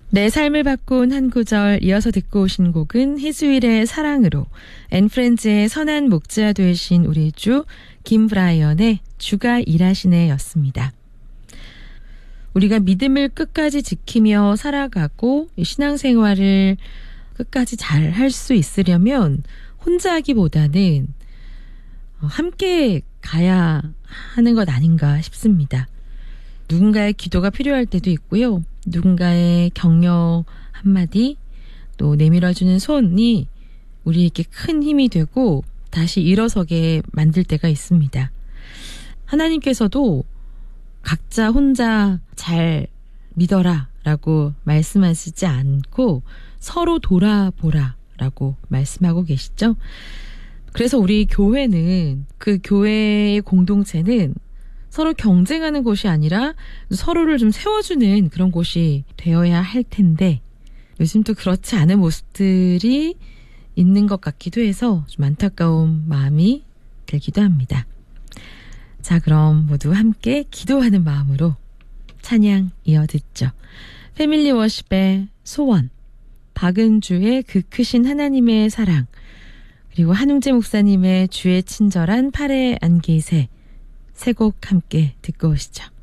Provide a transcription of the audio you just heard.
내 삶을 바꾼 한 구절 이어서 듣고 오신 곡은 희수일의 사랑으로, 앤프렌즈의 선한 목자 되신 우리 주 김브라이언의 주가 일하시네 였습니다. 우리가 믿음을 끝까지 지키며 살아가고 신앙생활을 끝까지 잘 할 수 있으려면 혼자 하기보다는 함께 가야 하는 것 아닌가 싶습니다. 누군가의 기도가 필요할 때도 있고요. 누군가의 격려 한마디, 또 내밀어주는 손이 우리에게 큰 힘이 되고 다시 일어서게 만들 때가 있습니다. 하나님께서도 각자 혼자 잘 믿어라 라고 말씀하시지 않고 서로 돌아보라 라고 말씀하고 계시죠. 그래서 우리 교회는, 그 교회의 공동체는 서로 경쟁하는 곳이 아니라 서로를 좀 세워주는 그런 곳이 되어야 할 텐데, 요즘 또 그렇지 않은 모습들이 있는 것 같기도 해서 좀 안타까운 마음이 들기도 합니다. 자, 그럼 모두 함께 기도하는 마음으로 찬양 이어듣죠. 패밀리 워십의 소원, 박은주의 그 크신 하나님의 사랑, 그리고 한웅재 목사님의 주의 친절한 팔에 안기세, 세 곡 함께 듣고 오시죠.